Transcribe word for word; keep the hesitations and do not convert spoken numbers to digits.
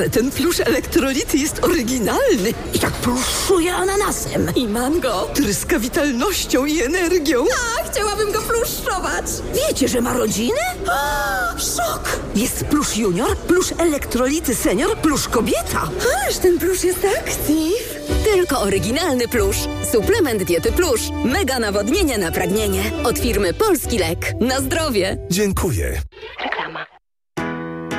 Ale ten plusz elektrolity jest oryginalny. I tak pluszuje ananasem. I mango. Tryska witalnością i energią. A, chciałabym go pluszować. Wiecie, że ma rodzinę? A, szok! Jest plusz junior, plusz elektrolity senior, plusz kobieta. Aż ten plusz jest aktyw. Tylko oryginalny plusz. Suplement diety plusz. Mega nawodnienie na pragnienie. Od firmy Polski Lek. Na zdrowie. Dziękuję.